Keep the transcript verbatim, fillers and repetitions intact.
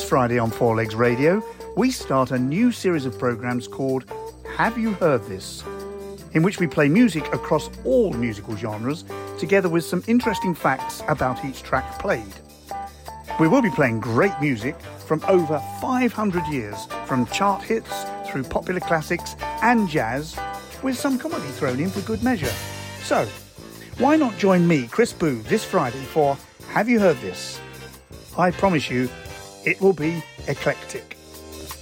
Friday on Four Legs Radio, we start a new series of programmes called Have You Heard This?, in which we play music across all musical genres, together with some interesting facts about each track played. We will be playing great music from over five hundred years, from chart hits through popular classics and jazz, with some comedy thrown in for good measure. So, why not join me, Chris Booth, this Friday for Have You Heard This? I promise you, it will be eclectic.